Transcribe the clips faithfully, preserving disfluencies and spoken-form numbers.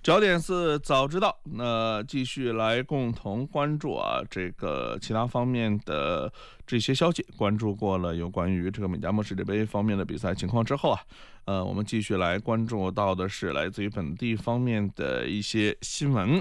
焦点是早知道，那继续来共同关注啊，这个其他方面的这些消息。关注过了有关于这个美加墨世界杯方面的比赛情况之后啊，呃，我们继续来关注到的是来自于本地方面的一些新闻。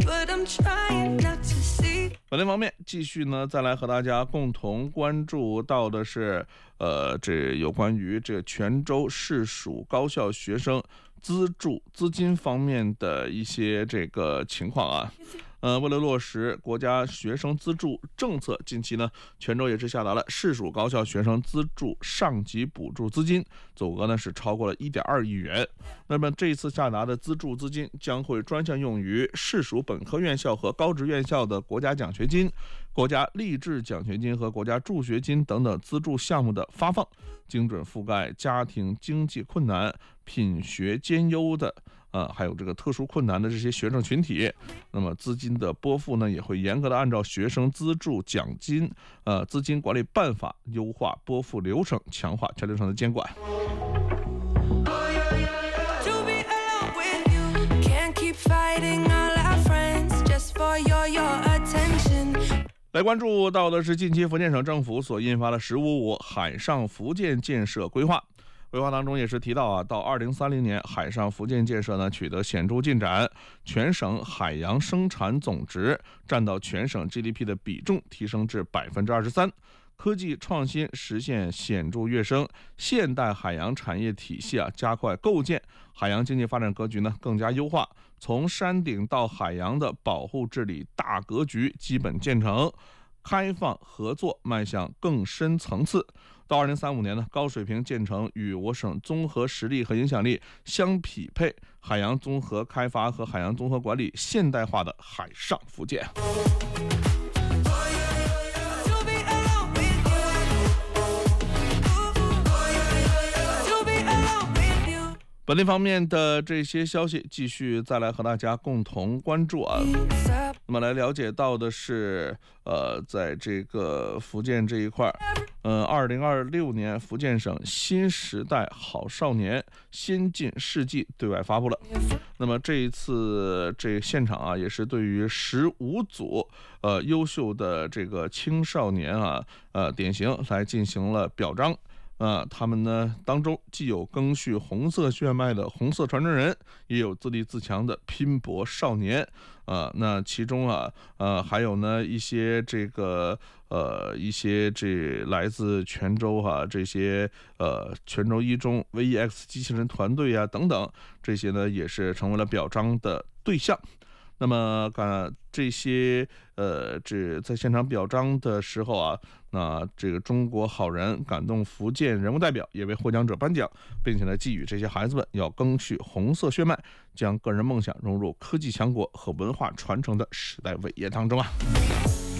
本地方面继续呢，再来和大家共同关注到的是，呃，这有关于这泉州市属高校学生资助资金方面的一些这个情况啊。呃，为了落实国家学生资助政策，近期呢，泉州也是下达了市属高校学生资助上级补助资金，总额呢是超过了 一点二亿元。那么这一次下达的资助资金将会专项用于市属本科院校和高职院校的国家奖学金、国家励志奖学金和国家助学金等等资助项目的发放，精准覆盖家庭经济困难、品学兼优的呃，还有这个特殊困难的这些学生群体。那么资金的拨付呢，也会严格的按照学生资助奖金呃资金管理办法优化拨付流程，强化全流程的监管。来关注到的是近期福建省政府所印发的十五五海上福建建设规划。规划当中也是提到啊，到二零三零年，海上福建建设呢取得显著进展，全省海洋生产总值占到全省 G D P 的比重提升至百分之二十三，科技创新实现显著跃升，现代海洋产业体系啊加快构建，海洋经济发展格局呢更加优化，从山顶到海洋的保护治理大格局基本建成，开放合作迈向更深层次。到二零三五年呢，高水平建成与我省综合实力和影响力相匹配，海洋综合开发和海洋综合管理现代化的海上福建。本地方面的这些消息继续再来和大家共同关注啊。那么来了解到的是，呃，在这个福建这一块，呃，二零二六年福建省新时代好少年先进事迹对外发布了。那么这一次这现场啊，也是对于十五组呃优秀的这个青少年啊，呃典型来进行了表彰。啊，他们呢当中既有赓续红色血脉的红色传承人，也有自立自强的拼搏少年。啊，那其中啊，呃，还有呢一些这个呃一些这来自泉州哈、啊、这些呃泉州一中 V E X 机器人团队啊等等，这些呢也是成为了表彰的对象。那么，看这些呃，这在现场表彰的时候啊，那这个中国好人感动福建人物代表也为获奖者颁奖，并且呢，寄予这些孩子们要赓续红色血脉，将个人梦想融入科技强国和文化传承的时代伟业当中啊。